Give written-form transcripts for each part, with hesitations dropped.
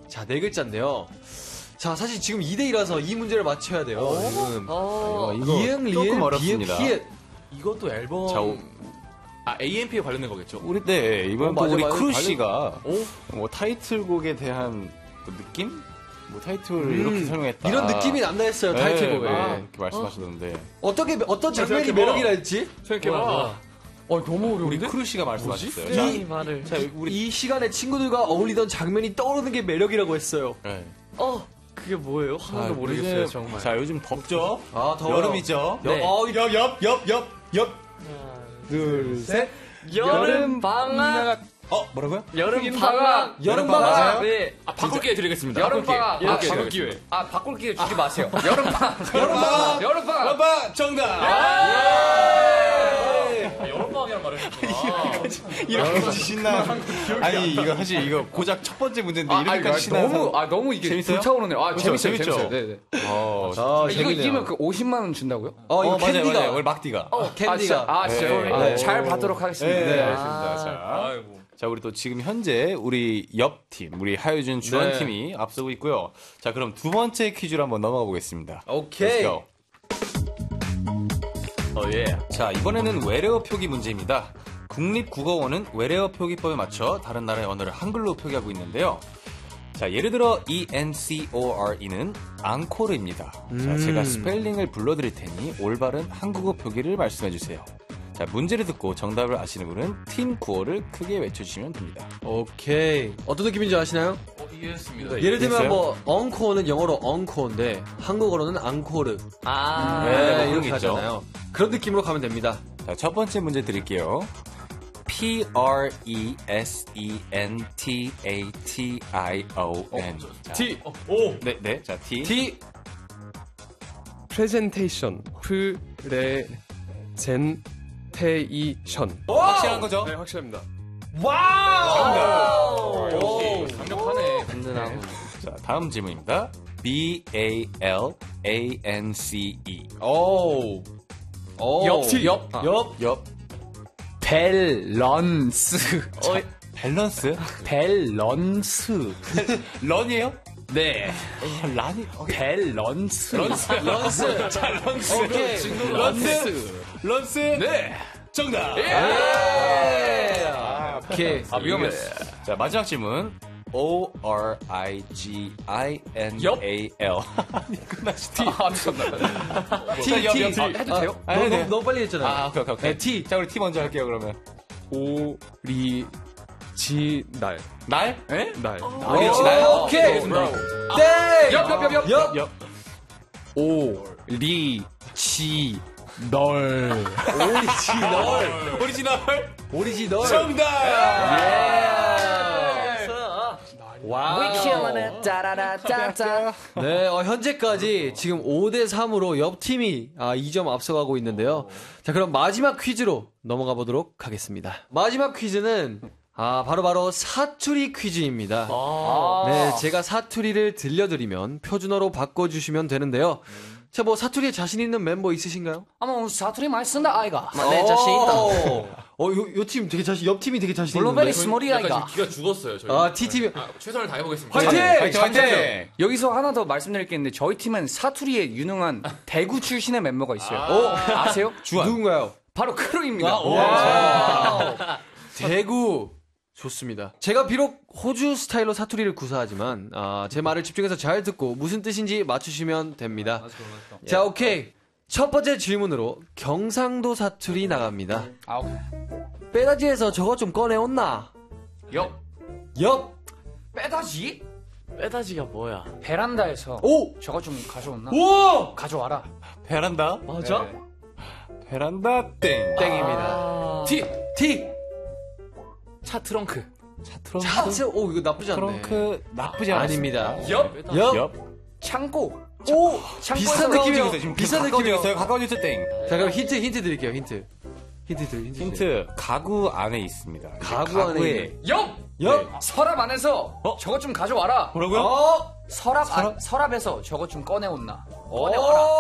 자, 네 글자인데요. 자, 사실 지금 2대2라서 이 문제를 맞춰야 돼요. 지금. 이거 이응, 조금 리을, 어렵습니다. 비읍, 히읗. 이것도 앨범. 자, AMP에 관련된 거겠죠? 이번 또 맞아, 우리 맞아. 크루 씨가 뭐 타이틀곡에 대한 뭐 느낌? 뭐 타이틀을 이렇게 설명했다. 이런 느낌이 난다 했어요, 타이틀곡에. 이렇게 말씀하시던데. 어떤 장면이 생각해봐. 매력이라 했지? 생각해봐. 너무 우리 크루 씨가 말씀하셨어요. 자, 이 시간에 친구들과 어울리던 장면이 떠오르는 게 매력이라고 했어요. 네. 그게 뭐예요? 하나도 모르겠어요, 정말. 자, 요즘 덥죠? 아, 더워요. 여름이죠? 네. 옆. 둘, 셋. 여름 방학. 뭐라고요? 여름 방학. 여름 방학. 네. 바꿀 기회 드리겠습니다. 여름 방학. 바꿀 기회. 바꿀 기회 주지 마세요. 여름 방학. 여름 방학. 정답! 여름 방학이란 말을 했구나. 이렇게 신나. 아니, 이거 사실 이거 고작 첫 번째 문제인데 이렇게까지 신나서. 너무 이게 재밌어요? 불타오르네요. 그쵸, 재밌어요. 네네. 아, 이거 이기면 그 50만 원 준다고요? 이거 캔디가. 맞아요. 오늘 막디가. 캔디가. 진짜요? 네. 잘 받도록 하겠습니다. 네, 알겠습니다. 자, 우리 또 지금 현재 우리 옆팀, 우리 하유준 주원팀이 앞서고 있고요. 자, 그럼 두 번째 퀴즈로 한번 넘어가 보겠습니다. 오케이. Let's go. 자, 이번에는 외래어 표기 문제입니다. 국립국어원은 외래어 표기법에 맞춰 다른 나라의 언어를 한글로 표기하고 있는데요. 자, 예를 들어 ENCORE는 앙코르입니다. 자, 제가 스펠링을 불러드릴 테니 올바른 한국어 표기를 말씀해 주세요. 자, 문제를 듣고 정답을 아시는 분은 팀 구호를 크게 외쳐주시면 됩니다. 오케이. 어떤 느낌인지 아시나요? 이해했습니다. 예를 들면 있어요? 뭐 엉코어는 영어로 엉코어인데 한국어로는 앙코르. 네, 뭐 이렇게 그런 게 있죠. 하잖아요. 그런 느낌으로 가면 됩니다. 자, 첫 번째 문제 드릴게요. PRESENTATION. 자, T. 네. 자, T. T. 프레젠테이션. 프레젠테이션. 확실한 거죠? 네, 확실합니다. 역시 강력하네. 든든하고. 자, 다음 질문입니다. BALANCE. 오. 옆. 밸런스. 밸런스? 밸런스. 런이에요? 네. 란이? 밸런스. 런스. 오케이. 런스? 네. 정답! 오케이. 위험했어. 자, 마지막 질문. ORIGINAL. T. 미쳤나. T. 해도 돼요? 너무 빨리 했잖아요. 오케이. 네, T. 자, 우리 T 먼저 할게요, 그러면. 오리지날. 날? 에? 날. 오리지날? 오케이. 땡. 옆. 오리지널. 정답! 네, 현재까지 지금 5대3으로 옆팀이 2점 앞서가고 있는데요. 자, 그럼 마지막 퀴즈로 넘어가 보도록 하겠습니다. 마지막 퀴즈는 바로 사투리 퀴즈입니다. 네, 제가 사투리를 들려드리면 표준어로 바꿔주시면 되는데요. 자, 뭐 사투리에 자신 있는 멤버 있으신가요? 아마 사투리 많이 쓴다 아이가. 네, 자신 있다. 요 팀 되게 옆팀이 되게 자신 있는데. 블루베리 스몰이 약간 아이가. 지금 기가 죽었어요. 저희. T팀이. 최선을 다해보겠습니다. 화이팅! 여기서 하나 더 말씀드릴 게 있는데 저희 팀은 사투리에 유능한 대구 출신의 멤버가 있어요. 아세요? 누군가요? 바로 크루입니다. 대구. 좋습니다. 제가 비록 호주 스타일로 사투리를 구사하지만 제 말을 집중해서 잘 듣고 무슨 뜻인지 맞추시면 됩니다. 자, 오케이. 첫 번째 질문으로 경상도 사투리 나갑니다. 빼다지에서 저거 좀 꺼내온나? 옆. 빼다지? 빼다지가 뭐야? 베란다에서 오! 저거 좀 가져온나? 오! 가져와라. 베란다? 맞아? 네. 베란다 땡. 땡입니다. T. 차 트렁크. 차트. 오, 이거 나쁘지 않네. 트렁크 나쁘지 않습니다. 아닙니다. 옆. 창고. 오! 창고에서 비슷한 느낌이에요. 지금 비슷한 가까운 느낌이에요. 있어요. 가까운 있어 땡. 자, 그럼 힌트 드릴게요. 힌트. 힌트. 가구 안에 있습니다. 가구 안에 가구에 옆. 서랍 안에서 저거 좀 가져와라. 뭐라고요? 서랍에서 저거 좀 꺼내온나. 오,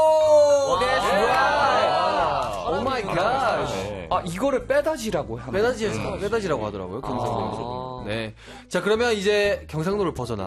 오 마이 갓. 네. 이거를 빼다지라고 하면. 빼다지라고 하더라고요. 경상도에서. 네. 자, 그러면 이제 경상도를 벗어나